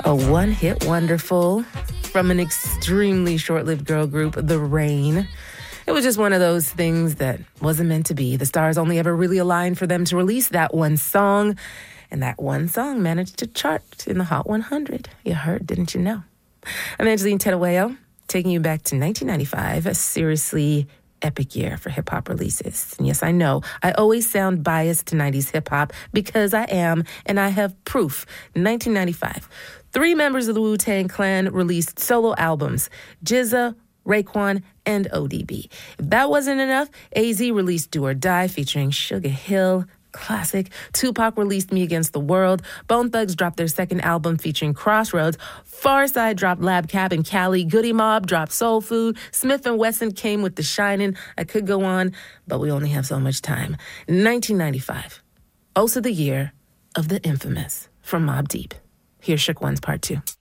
A one-hit wonderful from an extremely short-lived girl group, The Rain. It was just one of those things that wasn't meant to be. The stars only ever really aligned for them to release that one song, and that one song managed to chart in the Hot 100. You heard, didn't you know? I'm Angeline Terueo, taking you back to 1995, a seriously epic year for hip-hop releases. And yes, I know, I always sound biased to 90s hip-hop because I am, and I have proof. 1995, 3 members of the Wu-Tang Clan released solo albums, GZA, Raekwon, and ODB. If that wasn't enough, AZ released Do or Die featuring Sugar Hill, classic. Tupac released Me Against the World. Bone Thugs dropped their second album featuring Crossroads. Pharcyde dropped Lab Cab and Cali. Goody Mob dropped Soul Food. Smith & Wesson came with The Shining. I could go on, but we only have so much time. 1995, also the year of the infamous from Mobb Deep. Here's Shook Ones Part 2.